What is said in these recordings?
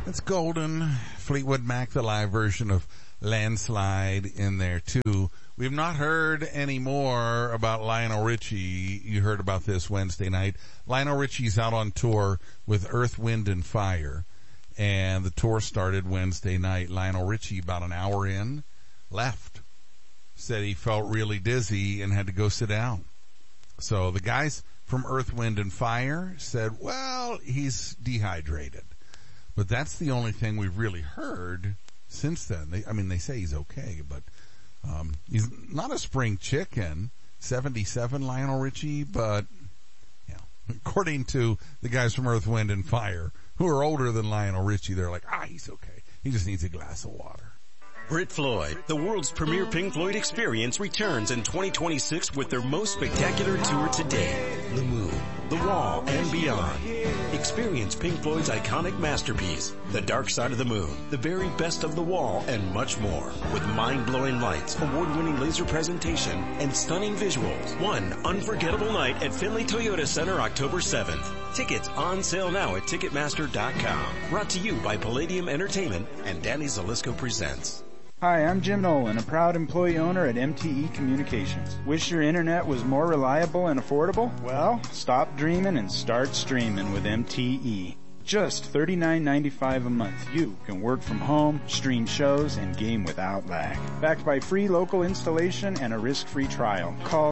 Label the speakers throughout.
Speaker 1: It's Golden, Fleetwood Mac, the live version of Landslide in there too. We've not heard any more about Lionel Richie. You heard about this Wednesday night. Lionel Richie's out on tour with Earth, Wind, and Fire. And the tour started Wednesday night. Lionel Richie, about an hour in, left. Said he felt really dizzy and had to go sit down. So the guys from Earth, Wind, and Fire said, well, he's dehydrated. But that's the only thing we've really heard since then. They say he's okay, but he's not a spring chicken. 77 Lionel Richie, but according to the guys from Earth, Wind, and Fire, who are older than Lionel Richie, they're like, he's okay. He just needs a glass of water.
Speaker 2: Brit Floyd, the world's premier Pink Floyd experience, returns in 2026 with their most spectacular tour to date. The Moon, The Wall, and beyond. Experience Pink Floyd's iconic masterpiece, The Dark Side of the Moon, the very best of The Wall, and much more. With mind-blowing lights, award-winning laser presentation, and stunning visuals. One unforgettable night at Finley Toyota Center, October 7th. Tickets on sale now at Ticketmaster.com. Brought to you by Palladium Entertainment and Danny Zalisco Presents.
Speaker 3: Hi, I'm Jim Nolan, a proud employee owner at MTE Communications. Wish your internet was more reliable and affordable? Well, stop dreaming and start streaming with MTE. Just $39.95 a month. You can work from home, stream shows, and game without lag. Backed by free local installation and a risk-free trial. Call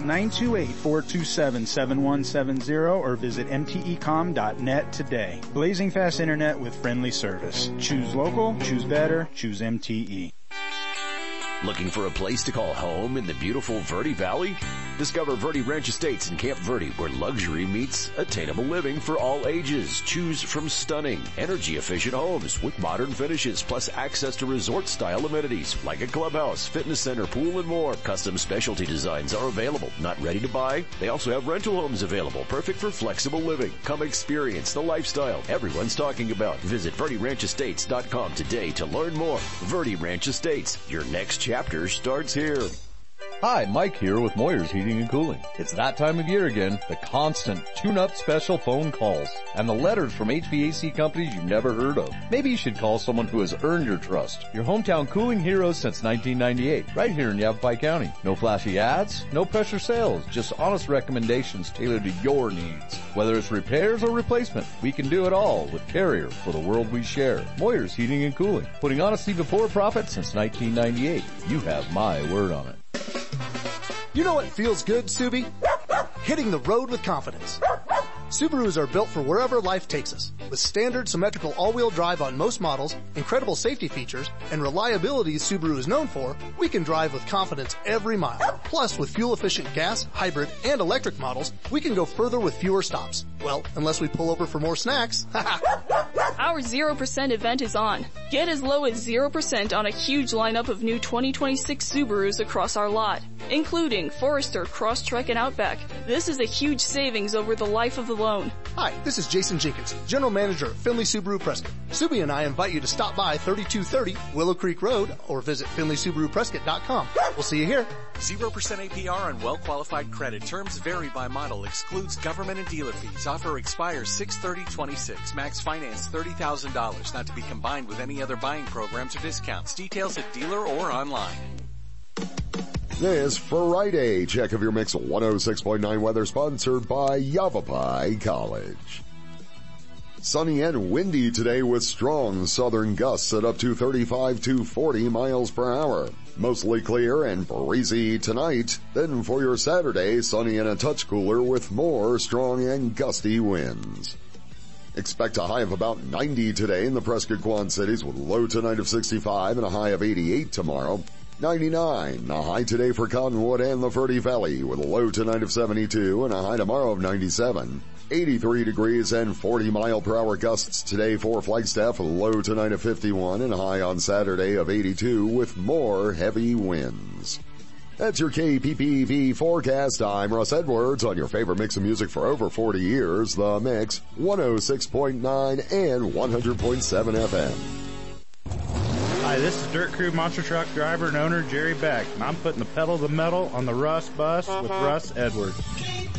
Speaker 3: 928-427-7170 or visit mtecom.net today. Blazing fast internet with friendly service. Choose local, choose better, choose MTE.
Speaker 4: Looking for a place to call home in the beautiful Verde Valley? Discover Verde Ranch Estates in Camp Verde, where luxury meets attainable living for all ages. Choose from stunning, energy-efficient homes with modern finishes, plus access to resort-style amenities like a clubhouse, fitness center, pool, and more. Custom specialty designs are available. Not ready to buy? They also have rental homes available, perfect for flexible living. Come experience the lifestyle everyone's talking about. Visit VerdeRanchEstates.com today to learn more. Verde Ranch Estates, your next chapter starts here.
Speaker 5: Hi, Mike here with Moyer's Heating and Cooling. It's that time of year again, the constant tune-up special phone calls and the letters from HVAC companies you've never heard of. Maybe you should call someone who has earned your trust. Your hometown cooling heroes since 1998, right here in Yavapai County. No flashy ads, no pressure sales, just honest recommendations tailored to your needs. Whether it's repairs or replacement, we can do it all with Carrier for the world we share. Moyer's Heating and Cooling, putting honesty before profit since 1998. You have my word on it.
Speaker 6: You know what feels good, Subi? Hitting the road with confidence. Subarus are built for wherever life takes us. With standard symmetrical all-wheel drive on most models, incredible safety features, and reliability Subaru is known for, we can drive with confidence every mile. Plus, with fuel-efficient gas, hybrid, and electric models, we can go further with fewer stops. Well, unless we pull over for more snacks.
Speaker 7: Our 0% event is on. Get as low as 0% on a huge lineup of new 2026 Subarus across our lot, including Forester, Crosstrek, and Outback. This is a huge savings over the life of the loan.
Speaker 6: Hi, this is Jason Jenkins, General Manager at Finley Subaru Prescott. Subi and I invite you to stop by 3230 Willow Creek Road or visit FinleySubaruPrescott.com. We'll see you here.
Speaker 8: 0% APR on well-qualified credit. Terms vary by model. Excludes government and dealer fees. Offer expires 6/30/26. Max finance $30,000. Not to be combined with any other buying programs or discounts. Details at dealer or online.
Speaker 9: This Friday check of your mix 106.9 weather sponsored by Yavapai College. Sunny and windy today with strong southern gusts at up to 35 to 40 miles per hour. Mostly clear and breezy tonight. Then for your Saturday, sunny and a touch cooler with more strong and gusty winds. Expect a high of about 90 today in the Prescott Quad Cities with low tonight of 65 and a high of 88 tomorrow. 99, a high today for Cottonwood and the Verde Valley with a low tonight of 72 and a high tomorrow of 97. 83 degrees and 40 mile per hour gusts today for Flagstaff with a low tonight of 51 and a high on Saturday of 82 with more heavy winds. That's your KPPV forecast. I'm Russ Edwards on your favorite mix of music for over 40 years, The Mix, 106.9 and 100.7 FM.
Speaker 3: Hi, this is Dirt Crew Monster Truck driver and owner Jerry Beck, and I'm putting the pedal to the metal on the Russ Bus with Russ Edwards.